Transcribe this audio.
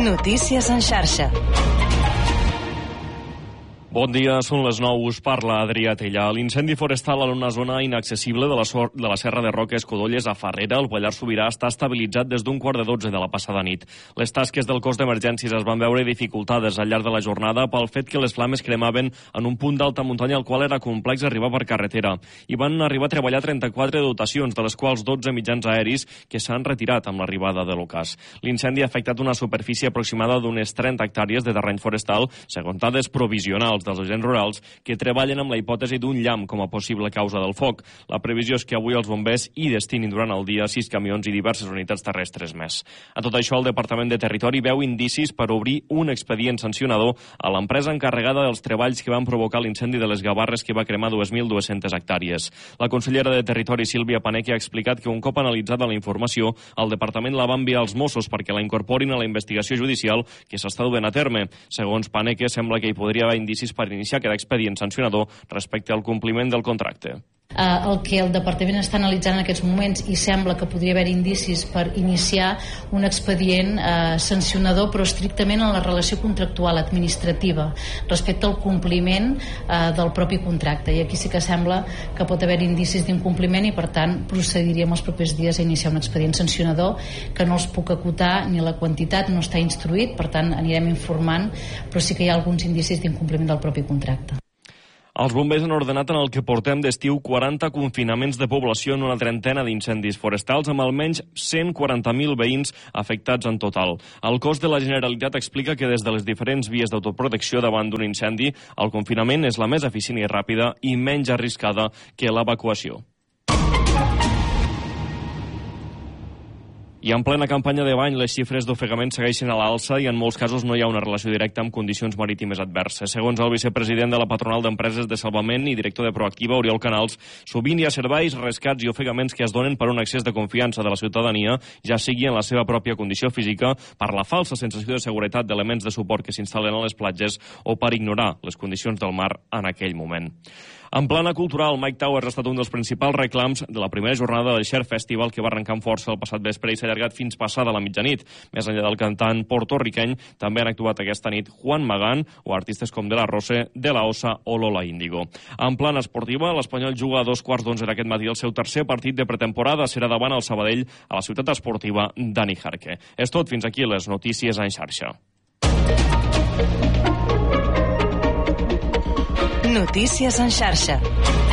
Notícies en xarxa. Bon dia, són les 9, us parla Adrià Tellà. L'incendi forestal en una zona inaccessible de la Serra de Roques Codolles a Farrera, al Pallars Sobirà, està estabilitzat des d'un 11:15 de la passada nit. Les tasques del cos d'emergències es van veure dificultades al llarg de la jornada pel fet que les flames cremaven en un punt d'alta muntanya al qual era complex arribar per carretera. I van arribar a treballar 34 dotacions, de les quals 12 mitjans aeris que s'han retirat amb l'arribada de l'ocàs. L'incendi ha afectat una superfície aproximada d'unes 30 hectàrees de terreny forestal, segons dades provisionals dels agents rurals que treballen amb la hipòtesi d'un llamp com a possible causa del foc. La previsió és que avui els bombers hi destinin durant el dia 6 camions i diverses unitats terrestres més. A tot això, el Departament de Territori veu indicis per obrir un expedient sancionador a l'empresa encarregada dels treballs que van provocar l'incendi de les Gavarres que va cremar 2.200 hectàrees. La consellera de Territori, Sílvia Paneque, ha explicat que un cop analitzada la informació, el Departament la va enviar als Mossos perquè la incorporin a la investigació judicial que s'està duent a terme. Segons Paneque, sembla que hi podria haver indicis per iniciar aquest expedient sancionador respecte al compliment del contracte. El que el Departament està analitzant en aquests moments i sembla que podria haver indicis per iniciar un expedient sancionador, però estrictament en la relació contractual administrativa respecte al compliment del propi contracte, i aquí sí que sembla que pot haver indicis d'incompliment i per tant procediríem els propers dies a iniciar un expedient sancionador que no els puc acotar ni la quantitat, no està instruït, per tant anirem informant, però sí que hi ha alguns indicis d'incompliment del propi contracte. Els bombers han ordenat en el que portem d'estiu 40 confinaments de població en una trentena d'incendis forestals amb almenys 140.000 veïns afectats en total. El cos de la Generalitat explica que des de les diferents vies d'autoprotecció davant d'un incendi, el confinament és la més eficient i ràpida i menys arriscada que l'evacuació. I en plena campanya de bany, les xifres d'ofegament segueixen a l'alça i en molts casos no hi ha una relació directa amb condicions marítimes adverses. Segons el vicepresident de la Patronal d'Empreses de Salvament i director de Proactiva, Oriol Canals, sovint hi ha serveis, rescats i ofegaments que es donen per un excés de confiança de la ciutadania, ja sigui en la seva pròpia condició física, per la falsa sensació de seguretat d'elements de suport que s'instal·len a les platges o per ignorar les condicions del mar en aquell moment. En plana cultural, Mike Towers ha estat un dels principals reclams de la primera jornada del Share Festival que va arrencar amb força el passat vespre i s'ha allargat fins passada la mitjanit. Més enllà del cantant porto-riqueny, també han actuat aquesta nit Juan Magán o artistes com De La Rose, De La Osa o Lola Índigo. En plana esportiva, l'Espanyol juga a 11:15 aquest matí el seu tercer partit de pretemporada. Serà davant el Sabadell a la ciutat esportiva Dani Jarque. És tot, fins aquí les notícies en xarxa. Notícies en xarxa.